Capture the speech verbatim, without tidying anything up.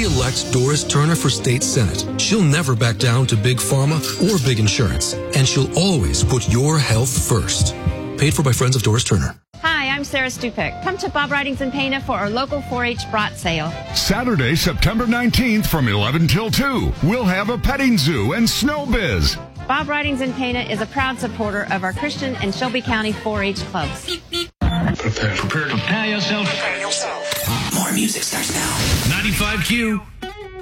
re-elect Doris Turner for state senate. She'll never back down to big pharma or big insurance, and she'll always put your health first. Paid for by friends of Doris Turner. Hi, I'm Sarah Stupik. Come to Bob Ridings in Pana for our local four H brat sale. Saturday, September nineteenth from eleven till two. We'll have a petting zoo and snow biz. Bob Ridings in Pana is a proud supporter of our Christian and Shelby County four H clubs. Prepare. Prepare. Prepare yourself. Prepare yourself. More music starts now. ninety-five Q.